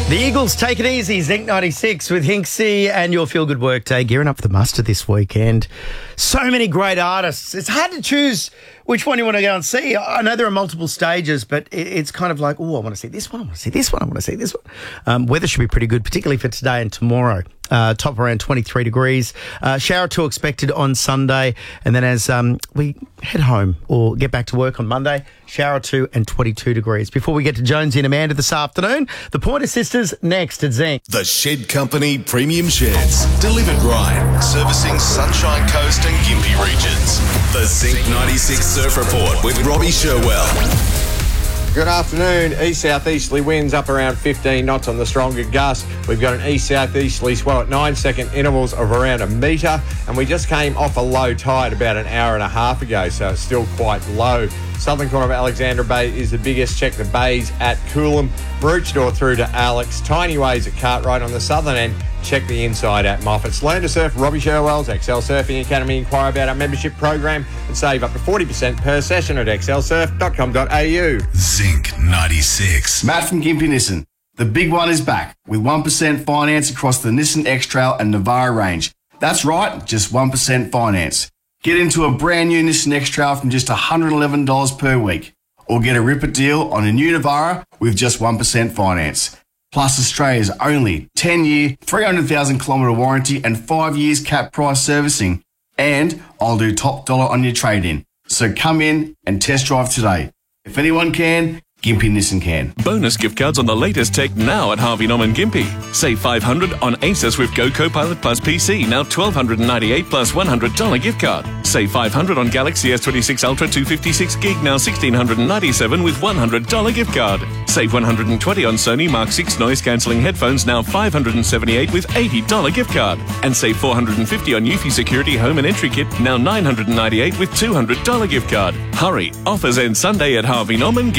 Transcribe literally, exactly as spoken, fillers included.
The Eagles take it easy. Zinc ninety-six with Hinksy and your Feel Good Work Day. Gearing up for the muster this weekend. So many great artists. It's hard to choose which one you want to go and see. I know there are multiple stages, but it's kind of like, oh, I want to see this one, I want to see this one, I want to see this one. Um, weather should be pretty good, particularly for today and tomorrow. Uh, top around twenty-three degrees. Uh, shower or two expected on Sunday. And then as um, we head home or get back to work on Monday, shower or two and twenty-two degrees. Before we get to Jonesy and Amanda this afternoon, the Pointer Sisters next at Zinc. The Shed Company Premium Sheds. Delivered right. Servicing Sunshine Coast and Gympie regions. The Zinc ninety-six Surf Report with Robbie Sherwell. Good afternoon. East-southeasterly winds up around fifteen knots on the stronger gusts. We've got an east-southeasterly swell at nine-second intervals of around a metre, and we just came off a low tide about an hour and a half ago, so it's still quite low. Southern corner of Alexandra Bay is the biggest. Check the bays at Coolum, Maroochydore through to Alex, Tiny Ways at Cartwright on the southern end. Check the inside at Moffat's. Learn to surf. Robbie Sherwell's Excel Surfing Academy. Inquire about our membership program and save up to forty percent per session at excel surf dot com dot a u. Zinc ninety-six. Matt from Gympie Nissan. The big one is back with one percent finance across the Nissan X-Trail and Navara range. That's right, just one percent finance. Get into a brand new Nissan X-Trail from just one hundred eleven dollars per week. Or get a ripper deal on a new Navara with just one percent finance. Plus Australia's only ten-year, three hundred thousand kilometre warranty and five years cap price servicing. And I'll do top dollar on your trade-in. So come in and test drive today. If anyone can, Gympie Nissan can. Bonus gift cards on the latest tech now at Harvey Norman Gympie. Save five hundred dollars on Asus with Go Copilot Plus P C, now one thousand two hundred ninety-eight dollars plus one hundred dollars gift card. Save five hundred dollars on Galaxy S twenty-six Ultra two fifty-six gig, now one thousand six hundred ninety-seven dollars with one hundred dollars gift card. Save one hundred twenty dollars on Sony Mark six noise-cancelling headphones, now five hundred seventy-eight dollars with eighty dollars gift card. And save four hundred fifty dollars on Eufy Security Home and Entry Kit, now nine hundred ninety-eight dollars with two hundred dollars gift card. Hurry! Offers end Sunday at Harvey Norman